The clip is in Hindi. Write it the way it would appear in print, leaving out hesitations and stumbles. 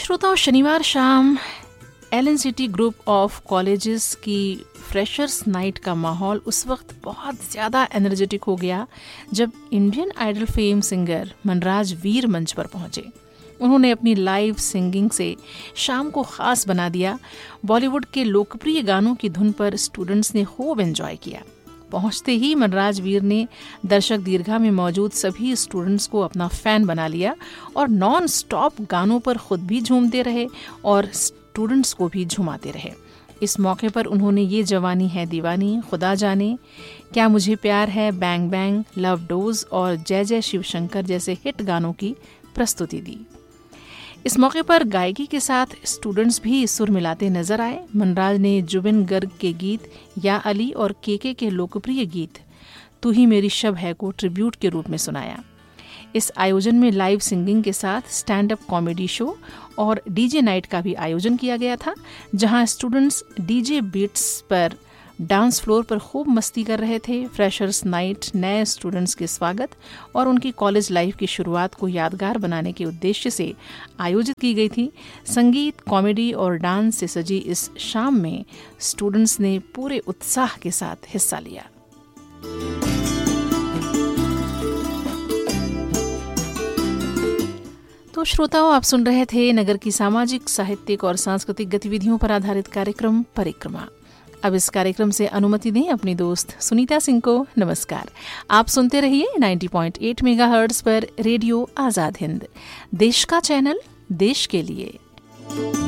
श्रोताओं, शनिवार शाम Elon city group of colleges की फ्रेशर्स नाइट का माहौल उस वक्त बहुत ज़्यादा एनर्जेटिक हो गया जब Indian idol fame singer Manraj वीर मंच पर पहुंचे। उन्होंने अपनी लाइव सिंगिंग से शाम को ख़ास बना दिया। बॉलीवुड के लोकप्रिय गानों की धुन पर स्टूडेंट्स ने खूब एंजॉय किया। पहुंचते ही मनराज वीर ने दर्शक दीर्घा में मौजूद सभी स्टूडेंट्स को अपना फ़ैन बना लिया और नॉन स्टॉप गानों पर खुद भी झूमते रहे और स्टूडेंट्स को भी झुमाते रहे। इस मौके पर उन्होंने ये जवानी है दीवानी, खुदा जाने, क्या मुझे प्यार है, बैंग बैंग, लव डोज और जय जय शिव शंकर जैसे हिट गानों की प्रस्तुति दी। इस मौके पर गायकी के साथ स्टूडेंट्स भी सुर मिलाते नजर आए। मनराज ने जुबिन गर्ग के गीत या अली और केके के लोकप्रिय गीत तू ही मेरी शब है को ट्रिब्यूट के रूप में सुनाया। इस आयोजन में लाइव सिंगिंग के साथ स्टैंड अप कॉमेडी शो और डीजे नाइट का भी आयोजन किया गया था, जहां स्टूडेंट्स डीजे बीट्स पर डांस फ्लोर पर खूब मस्ती कर रहे थे। फ्रेशर्स नाइट नए स्टूडेंट्स के स्वागत और उनकी कॉलेज लाइफ की शुरुआत को यादगार बनाने के उद्देश्य से आयोजित की गई थी। संगीत, कॉमेडी और डांस से सजी इस शाम में स्टूडेंट्स ने पूरे उत्साह के साथ हिस्सा लिया। तो श्रोताओं, आप सुन रहे थे नगर की सामाजिक, साहित्यिक और सांस्कृतिक गतिविधियों पर आधारित कार्यक्रम परिक्रमा। अब इस कार्यक्रम से अनुमति दें अपनी दोस्त सुनीता सिंह को नमस्कार। आप सुनते रहिए 90.8 मेगाहर्ट्ज पर रेडियो आजाद हिंद, देश का चैनल, देश के लिए।